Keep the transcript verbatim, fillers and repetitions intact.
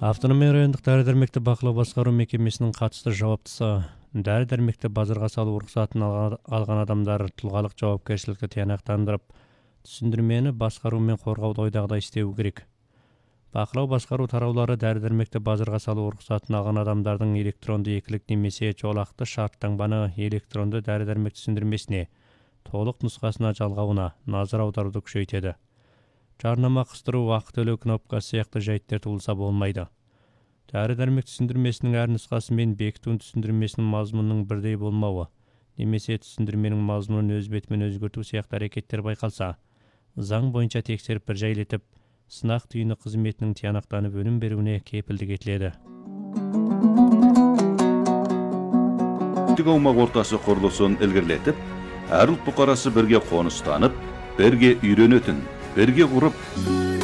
Автономия райондық дәрі-дәрмекті бақылау басқару мекемесінің қатысты жауаптысы дәрі-дәрмекті базарға салу рұқсатын алған адамдар тұлғалық жауапкершілікті тиянақтандырып, түсіндірмені басқару мен қорғауды ойдағыдай істеуі керек. Бақылау басқару тараулары дәрі-дәрмекті базарға салу рұқсатын алған адамдардың электронды екілік немесе жолақты шарт таңбаны электронды дәрі-дәрмек түсіндірмесіне, толық нұсқасына жалғауына назар аударуды күшейтеді. Жарнама қыстыру, уақыт төлеу кнопкасы сияқты жайттар туылса болмайды. Дәрі-дәрмек түсіндірмесінің әр нұсқасы мен бекіту түсіндірмесінің мазмұнының бірдей болмауы, немесе түсіндірменің мазмұнын өз бетімен өзгерту сияқты әрекеттер байқалса, заң бойынша тексеріп бір жайлетіп, сынақ түйіні қызметінің тиянақтанып өнім беруіне кепілдік етіледі. Аумақ ортасы құрылысын ілгерілетіп, әр ұлт бұқарасы бірге қоныстанып, бірге үйренетін, бірге құрып